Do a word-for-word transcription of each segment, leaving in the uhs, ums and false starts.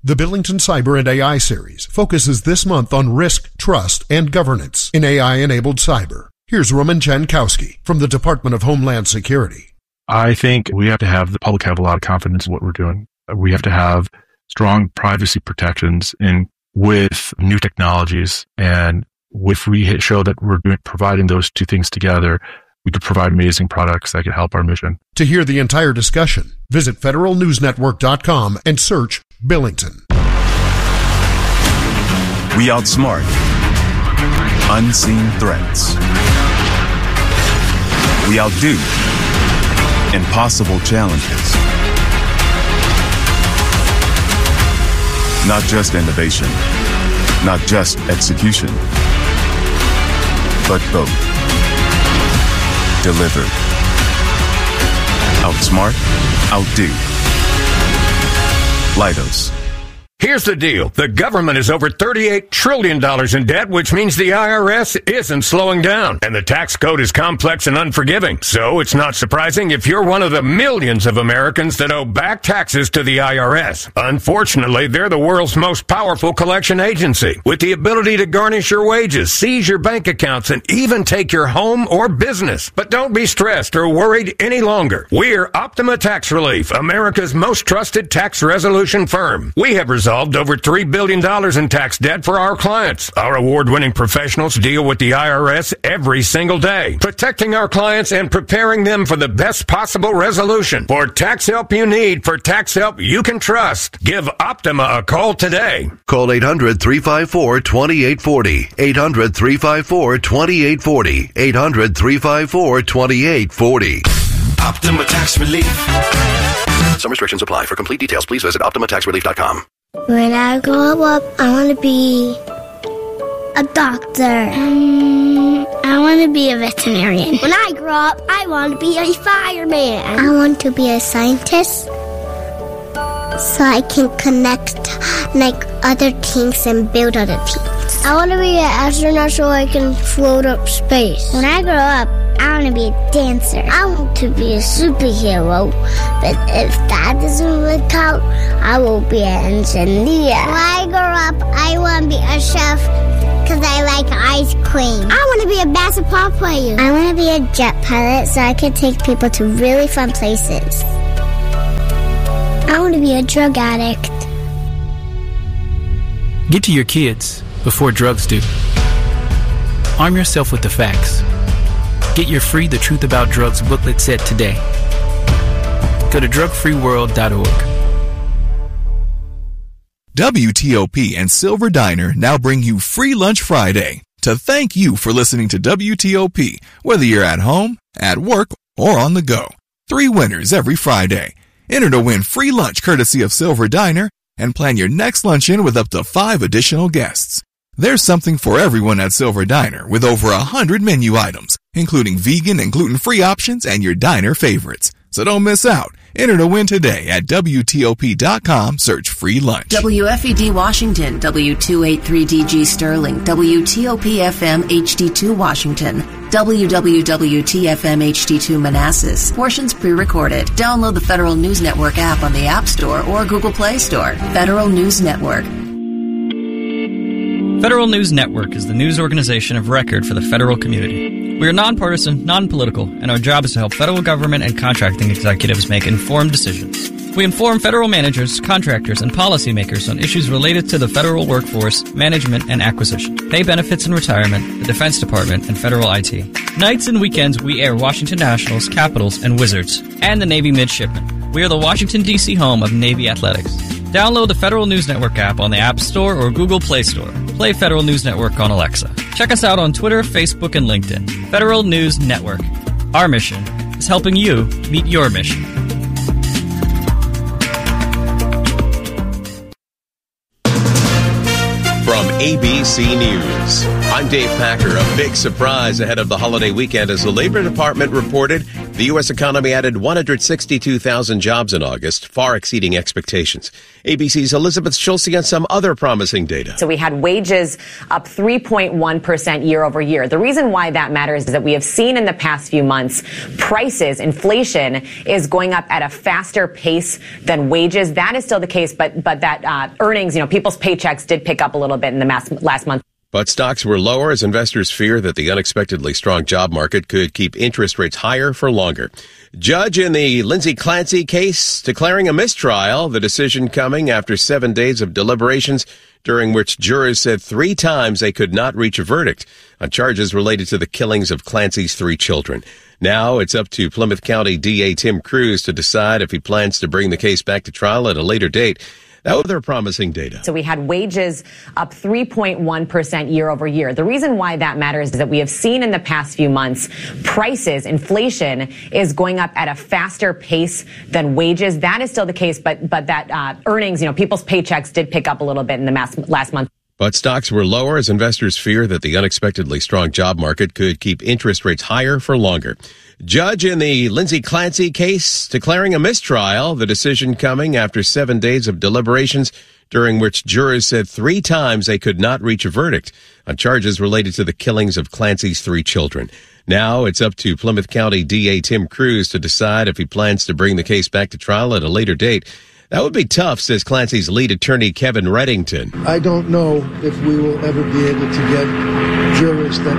The Billington Cyber and A I series focuses this month on risk, trust, and governance in A I-enabled cyber. Here's Roman Jankowski from the Department of Homeland Security. I think we have to have the public have a lot of confidence in what we're doing. We have to have strong privacy protections in with new technologies. And if we show that we're doing, providing those two things together, we could provide amazing products that can help our mission. To hear the entire discussion, visit federal news network dot com and search Billington. We outsmart unseen threats. We outdo impossible challenges. Not just innovation, not just execution, but both. Delivered. Outsmart, outdo. Leidos. Here's the deal. The government is over thirty-eight trillion dollars in debt, which means the I R S isn't slowing down. And the tax code is complex and unforgiving. So it's not surprising if you're one of the millions of Americans that owe back taxes to the I R S. Unfortunately, they're the world's most powerful collection agency, with the ability to garnish your wages, seize your bank accounts, and even take your home or business. But don't be stressed or worried any longer. We're Optima Tax Relief, America's most trusted tax resolution firm. We have resolved over three billion dollars in tax debt for our clients. Our award-winning professionals deal with the I R S every single day, protecting our clients and preparing them for the best possible resolution. For tax help you need, for tax help you can trust, give Optima a call today. Call eight hundred, three five four, two eight four zero, eight hundred, three five four, two eight four zero, eight hundred, three five four, two eight four zero. Optima Tax Relief. Some restrictions apply. For complete details, please visit optima tax relief dot com. When I grow up, I want to be a doctor. Um, I want to be a veterinarian. When I grow up, I want to be a fireman. I want to be a scientist so I can connect like other things and build other things. I want to be an astronaut so I can float up space. When I grow up, I want to be a dancer. I want to be a superhero. But if that doesn't work out, I will be an engineer. When I grow up, I want to be a chef because I like ice cream. I want to be a basketball player. I want to be a jet pilot so I can take people to really fun places. I want to be a drug addict. Get to your kids before drugs do. Arm yourself with the facts. Get your free The Truth About Drugs booklet set today. Go to drug free world dot org. W T O P and Silver Diner now bring you Free Lunch Friday to thank you for listening to W T O P, whether you're at home, at work, or on the go. Three winners every Friday. Enter to win free lunch courtesy of Silver Diner and plan your next luncheon with up to five additional guests. There's something for everyone at Silver Diner with over a hundred menu items, including vegan and gluten-free options and your diner favorites. So don't miss out. Enter to win today at W T O P dot com. Search free lunch. W F E D Washington, W two eighty-three D G Sterling, W T O P F M H D two Washington, W W W T F M H D two Manassas. Portions pre-recorded. Download the Federal News Network app on the App Store or Google Play Store. Federal News Network. Federal News Network is the news organization of record for the federal community. We are nonpartisan, non-political, and our job is to help federal government and contracting executives make informed decisions. We inform federal managers, contractors, and policymakers on issues related to the federal workforce, management, and acquisition, pay benefits and retirement, the Defense Department, and federal I T. Nights and weekends, we air Washington Nationals, Capitals, and Wizards, and the Navy Midshipmen. We are the Washington, D C home of Navy Athletics. Download the Federal News Network app on the App Store or Google Play Store. Play Federal News Network on Alexa. Check us out on Twitter, Facebook, and LinkedIn. Federal News Network. Our mission is helping you meet your mission. From A B C News, I'm Dave Packer. A big surprise ahead of the holiday weekend as the Labor Department reported The U S economy added one hundred sixty-two thousand jobs in August, far exceeding expectations. A B C's Elizabeth Schulze on some other promising data. So we had wages up three point one percent year over year. The reason why that matters is that we have seen in the past few months prices, inflation is going up at a faster pace than wages. That is still the case, but but that uh, earnings, you know, people's paychecks did pick up a little bit in the mass, last month. But stocks were lower as investors fear that the unexpectedly strong job market could keep interest rates higher for longer. Judge in the Lindsay Clancy case declaring a mistrial, the decision coming after seven days of deliberations during which jurors said three times they could not reach a verdict on charges related to the killings of Clancy's three children. Now it's up to Plymouth County D A Tim Cruz to decide if he plans to bring the case back to trial at a later date. That was their promising data. So we had wages up three point one percent year over year. The reason why that matters is that we have seen in the past few months prices, inflation is going up at a faster pace than wages. That is still the case, but but that uh, earnings, you know, people's paychecks did pick up a little bit in the mass, last month. But stocks were lower as investors fear that the unexpectedly strong job market could keep interest rates higher for longer. Judge in the Lindsay Clancy case declaring a mistrial, the decision coming after seven days of deliberations during which jurors said three times they could not reach a verdict on charges related to the killings of Clancy's three children. Now it's up to Plymouth County D A Tim Cruz to decide if he plans to bring the case back to trial at a later date. That would be tough, says Clancy's lead attorney, Kevin Reddington. I don't know if we will ever be able to get jurors that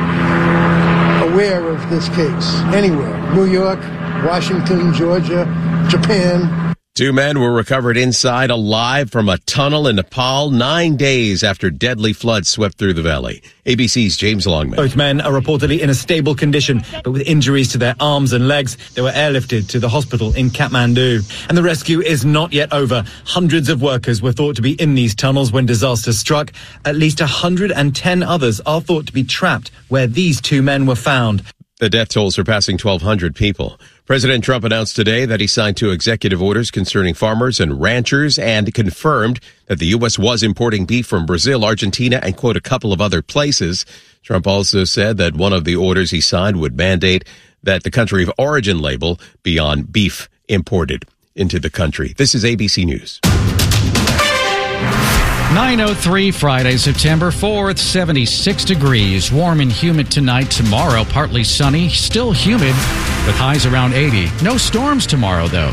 aren't aware of this case anywhere. New York, Washington, Georgia, Japan. Two men were recovered inside alive from a tunnel in Nepal nine days after deadly floods swept through the valley. A B C's James Longman. Both men are reportedly in a stable condition, but with injuries to their arms and legs. They were airlifted to the hospital in Kathmandu. And the rescue is not yet over. Hundreds of workers were thought to be in these tunnels when disaster struck. At least one hundred ten others are thought to be trapped where these two men were found. The death toll surpassing twelve hundred people. President Trump announced today that he signed two executive orders concerning farmers and ranchers and confirmed that the U S was importing beef from Brazil, Argentina, and, quote, a couple of other places. Trump also said that one of the orders he signed would mandate that the country of origin label be on beef imported into the country. This is A B C News. nine oh three Friday, September fourth, seventy-six degrees. Warm and humid tonight. Tomorrow, partly sunny, still humid, with highs around eighty. No storms tomorrow, though.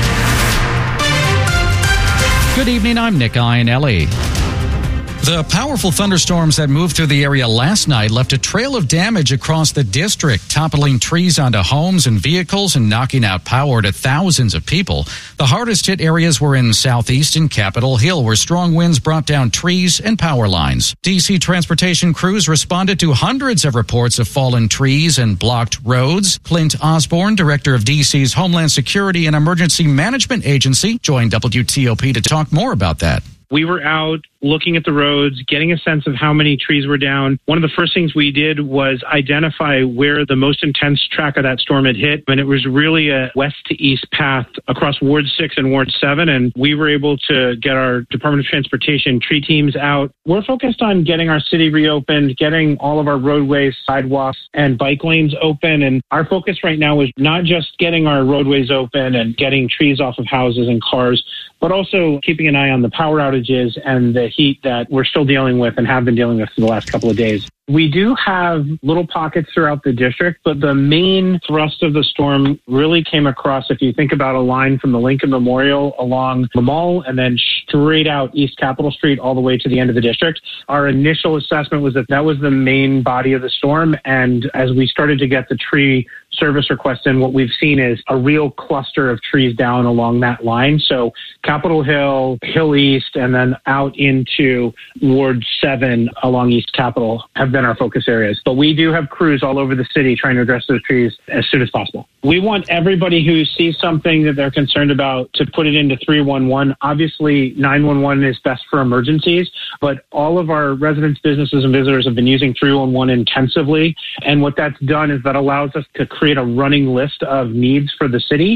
Good evening, I'm Nick Iannelli. The powerful thunderstorms that moved through the area last night left a trail of damage across the district, toppling trees onto homes and vehicles and knocking out power to thousands of people. The hardest hit areas were in southeast and Capitol Hill, where strong winds brought down trees and power lines. D C transportation crews responded to hundreds of reports of fallen trees and blocked roads. Clint Osborne, director of D C's Homeland Security and Emergency Management Agency, joined W T O P to talk more about that. We were out looking at the roads, getting a sense of how many trees were down. One of the first things we did was identify where the most intense track of that storm had hit. And it was really a west to east path across Ward six and Ward seven. And we were able to get our Department of Transportation tree teams out. We're focused on getting our city reopened, getting all of our roadways, sidewalks, and bike lanes open. And our focus right now is not just getting our roadways open and getting trees off of houses and cars, but also keeping an eye on the power outages and the heat that we're still dealing with and have been dealing with for the last couple of days. We do have little pockets throughout the district, but the main thrust of the storm really came across, if you think about a line from the Lincoln Memorial along the mall and then straight out East Capitol Street all the way to the end of the district. Our initial assessment was that that was the main body of the storm. And as we started to get the tree service requests in, what we've seen is a real cluster of trees down along that line. So Capitol Hill, Hill East, and then out into Ward seven along East Capitol have been our focus areas. But we do have crews all over the city trying to address those trees as soon as possible. We want everybody who sees something that they're concerned about to put it into three one one. Obviously, nine one one is best for emergencies, but all of our residents, businesses, and visitors have been using three one one intensively. And what that's done is that allows us to create a running list of needs for the city.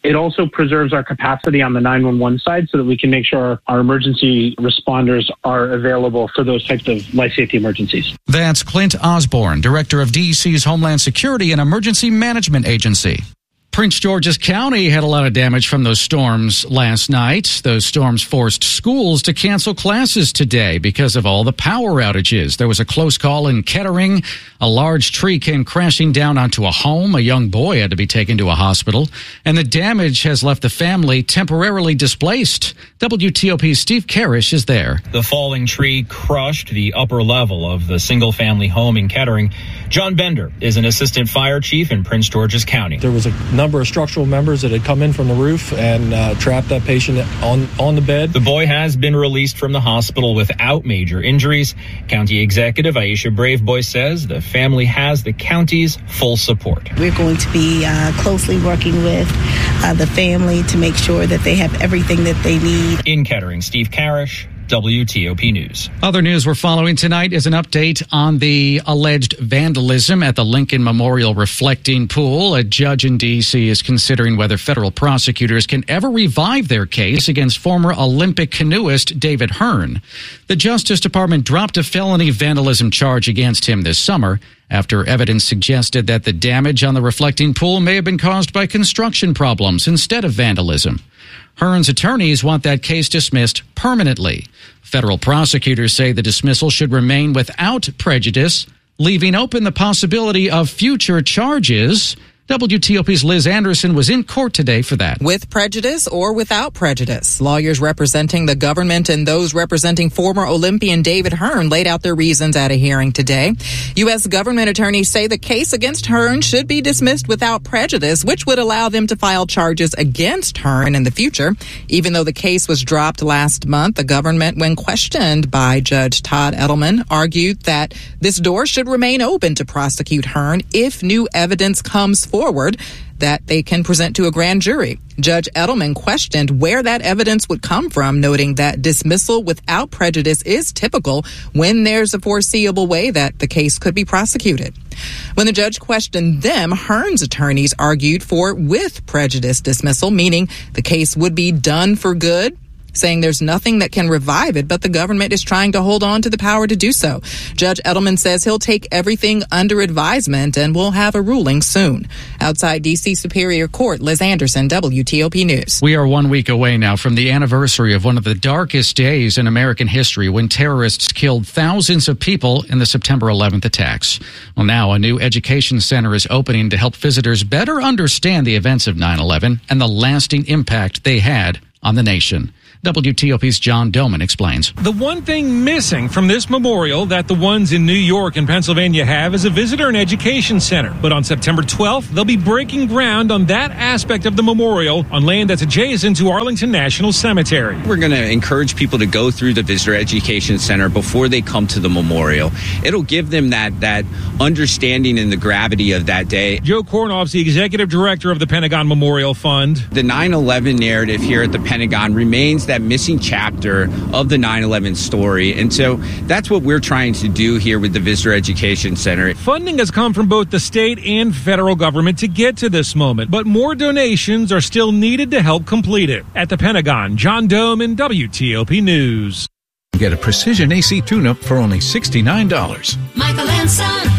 It also preserves our capacity on the nine one one side so that we can make sure our emergency responders are available for those types of life safety emergencies. That's Clint Osborne, Director of D C's Homeland Security and Emergency Management Agency. Prince George's County had a lot of damage from those storms last night. Those storms forced schools to cancel classes today because of all the power outages. There was a close call in Kettering. A large tree came crashing down onto a home. A young boy had to be taken to a hospital. And the damage has left the family temporarily displaced. W T O P's Steve Karish is there. The falling tree crushed the upper level of the single-family home in Kettering. John Bender is an assistant fire chief in Prince George's County. There was a number of structural members that had come in from the roof and uh, trapped that patient on, on the bed. The boy has been released from the hospital without major injuries. County Executive Aisha Braveboy says the family has the county's full support. We're going to be uh, closely working with uh, the family to make sure that they have everything that they need. In Kettering, Steve Karish, W T O P News. Other news we're following tonight is an update on the alleged vandalism at the Lincoln Memorial Reflecting Pool. A judge in D C is considering whether federal prosecutors can ever revive their case against former Olympic canoeist David Hearn. The Justice Department dropped a felony vandalism charge against him this summer after evidence suggested that the damage on the reflecting pool may have been caused by construction problems instead of vandalism. Hearn's attorneys want that case dismissed permanently. Federal prosecutors say the dismissal should remain without prejudice, leaving open the possibility of future charges. W T O P's Liz Anderson was in court today for that. With prejudice or without prejudice, lawyers representing the government and those representing former Olympian David Hearn laid out their reasons at a hearing today. U S government attorneys say the case against Hearn should be dismissed without prejudice, which would allow them to file charges against Hearn in the future. Even though the case was dropped last month, the government, when questioned by Judge Todd Edelman, argued that this door should remain open to prosecute Hearn if new evidence comes forward. forward that they can present to a grand jury. Judge Edelman questioned where that evidence would come from, noting that dismissal without prejudice is typical when there's a foreseeable way that the case could be prosecuted. When the judge questioned them, Hearn's attorneys argued for with prejudice dismissal, meaning the case would be done for good, saying there's nothing that can revive it, but the government is trying to hold on to the power to do so. Judge Edelman says he'll take everything under advisement and we'll have a ruling soon. Outside D C Superior Court, Liz Anderson, W T O P News. We are one week away now from the anniversary of one of the darkest days in American history when terrorists killed thousands of people in the September eleventh attacks. Well, now a new education center is opening to help visitors better understand the events of nine eleven and the lasting impact they had on the nation. W T O P's John Doman explains. The one thing missing from this memorial that the ones in New York and Pennsylvania have is a visitor and education center. But on September twelfth, they'll be breaking ground on that aspect of the memorial on land that's adjacent to Arlington National Cemetery. We're going to encourage people to go through the visitor education center before they come to the memorial. It'll give them that, that understanding and the gravity of that day. Joe Kornoff's the executive director of the Pentagon Memorial Fund. The nine eleven narrative here at the Pentagon remains that missing chapter of the nine eleven story. And so that's what we're trying to do here with the Visitor Education Center. Funding has come from both the state and federal government to get to this moment, but more donations are still needed to help complete it. At the Pentagon, John Doman, W T O P News. Get a precision A C tune-up for only sixty-nine dollars. Michael and Son.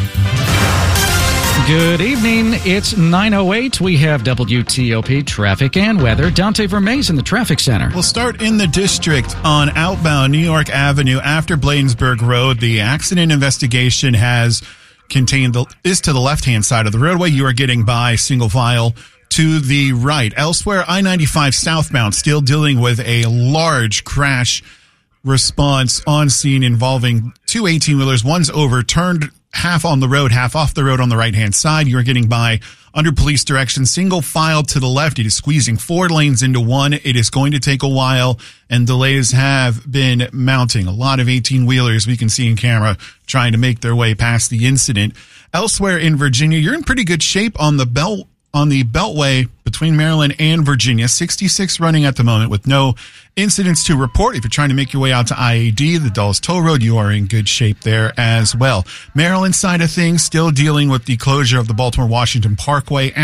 Good evening. It's nine oh eight. We have W T O P traffic and weather. Dante Vermees in the traffic center. We'll start in the district on outbound New York Avenue after Bladensburg Road. The accident investigation has contained the is to the left-hand side of the roadway. You are getting by single file to the right. Elsewhere, I ninety-five southbound still dealing with a large crash response on scene involving two eighteen-wheelers. One's overturned, half on the road, half off the road on the right-hand side. You're getting by under police direction, single file to the left. It is squeezing four lanes into one. It is going to take a while, and delays have been mounting. A lot of eighteen-wheelers we can see in camera trying to make their way past the incident. Elsewhere in Virginia, you're in pretty good shape on the belt on the Beltway between Maryland and Virginia. sixty-six running at the moment with no incidents to report. If you're trying to make your way out to I eighty, the Dulles Toll Road, you are in good shape there as well. Maryland side of things, still dealing with the closure of the Baltimore-Washington Parkway at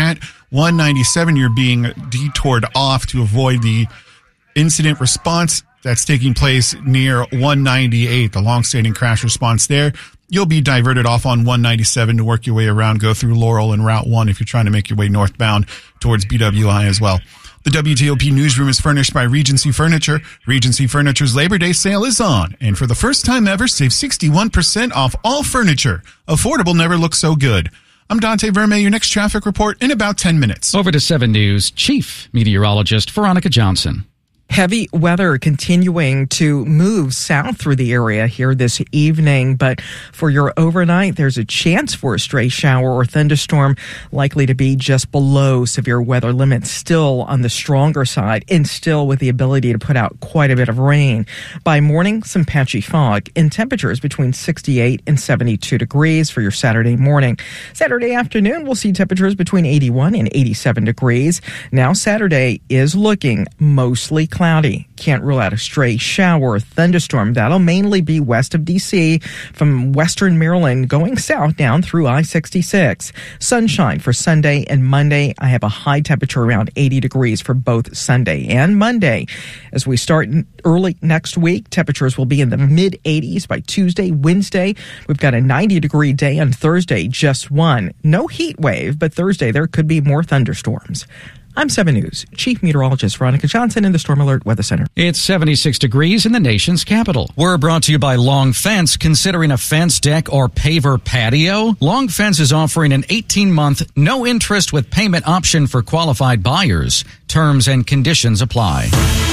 one ninety-seven, you're being detoured off to avoid the incident response that's taking place near one ninety-eight, the long-standing crash response there. You'll be diverted off on one ninety-seven to work your way around, go through Laurel and Route one if you're trying to make your way northbound towards B W I as well. The W T O P newsroom is furnished by Regency Furniture. Regency Furniture's Labor Day sale is on, and for the first time ever, save sixty-one percent off all furniture. Affordable never looks so good. I'm Dante Verme, your next traffic report in about ten minutes. Over to seven News, Chief Meteorologist Veronica Johnson. Heavy weather continuing to move south through the area here this evening, but for your overnight, there's a chance for a stray shower or thunderstorm, likely to be just below severe weather limits, still on the stronger side, and still with the ability to put out quite a bit of rain. By morning, some patchy fog, and temperatures between sixty-eight and seventy-two degrees for your Saturday morning. Saturday afternoon, we'll see temperatures between eighty-one and eighty-seven degrees. Now, Saturday is looking mostly cloudy. Can't rule out a stray shower or thunderstorm. That'll mainly be west of D C from western Maryland going south down through I sixty-six. Sunshine for Sunday and Monday. I have a high temperature around eighty degrees for both Sunday and Monday. As we start early next week, temperatures will be in the mid eighties by Tuesday, Wednesday. We've got a ninety degree day on Thursday, just one. No heat wave, but Thursday there could be more thunderstorms. I'm seven News Chief Meteorologist Veronica Johnson in the Storm Alert Weather Center. It's seventy-six degrees in the nation's capital. We're brought to you by Long Fence. Considering a fence, deck, or paver patio? Long Fence is offering an eighteen-month, no-interest with payment option for qualified buyers. Terms and conditions apply.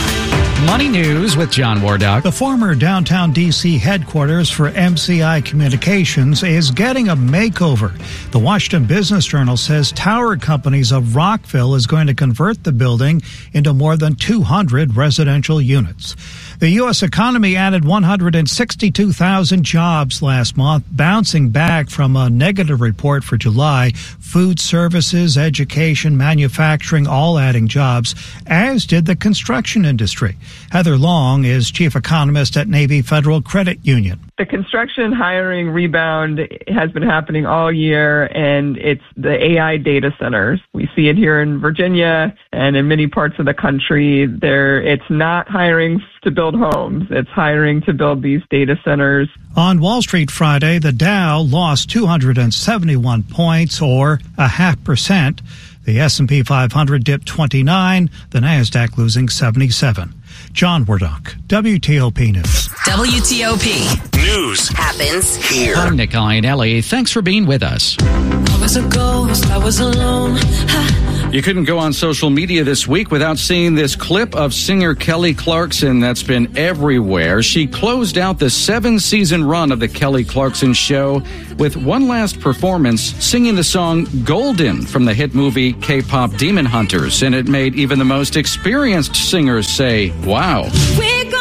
Money News with John Wardock. The former downtown D C headquarters for M C I Communications is getting a makeover. The Washington Business Journal says Tower Companies of Rockville is going to convert the building into more than two hundred residential units. The U S economy added one hundred sixty-two thousand jobs last month, bouncing back from a negative report for July. Food services, education, manufacturing, all adding jobs, as did the construction industry. Heather Long is chief economist at Navy Federal Credit Union. The construction hiring rebound has been happening all year, and it's the A I data centers. We see it here in Virginia and in many parts of the country. There, it's not hiring to build homes. It's hiring to build these data centers. On Wall Street Friday, the Dow lost two hundred seventy-one points, or a half percent. The S and P five hundred dipped twenty-nine, the NASDAQ losing seventy-seven. John Wardock, W T O P News. W T O P News happens here. I'm Nick Iannelli. Thanks for being with us. I was a ghost, I was alone. You couldn't go on social media this week without seeing this clip of singer Kelly Clarkson that's been everywhere. She closed out the seven-season run of the Kelly Clarkson Show with one last performance singing the song Golden from the hit movie K-pop Demon Hunters, and it made even the most experienced singers say, wow. We're